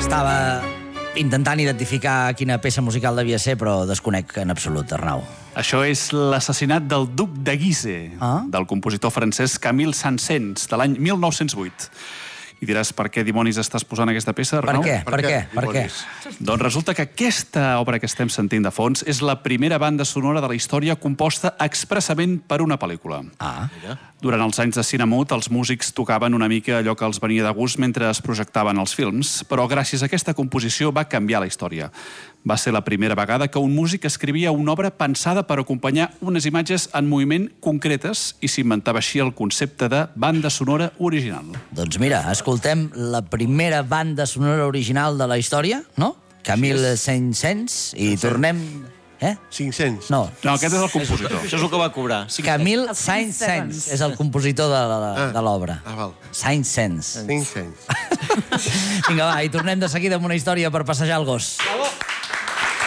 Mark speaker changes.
Speaker 1: Estava intentant identificar quina peça musical devia ser, però desconec en absolut, Arnau.
Speaker 2: Això és l'assassinat del duc de Guise, del compositor francès Camille Saint-Saëns, de l'any 1908. I diràs, per què dimonis estàs posant aquesta peça, Arnau?
Speaker 1: Per què?
Speaker 2: Doncs resulta que aquesta obra que estem sentint de fons és la primera banda sonora de la història composta expressament per una pel·lícula. Durant els anys de cine mut, els músics tocaven una mica allò que els venia de gust mentre es projectaven els films, però gràcies a aquesta composició va canviar la història. Va ser la primera vegada que un músic escrivia una obra pensada per acompanyar unes imatges en moviment concretes i s'inventava així el concepte de banda sonora original.
Speaker 1: Doncs mira, escoltem la primera banda sonora original de la història, no? Camille Saint-Saëns, i tornem...
Speaker 3: 500.
Speaker 1: No,
Speaker 2: aquest és el compositor.
Speaker 4: Això és el que va cobrar.
Speaker 1: Camille Saint-Saëns és el compositor de l'obra.
Speaker 3: Val.
Speaker 1: Saint-Saëns.
Speaker 3: 500.
Speaker 1: Vinga, va, i tornem de seguida amb una història per passejar el gos.
Speaker 4: Bravo!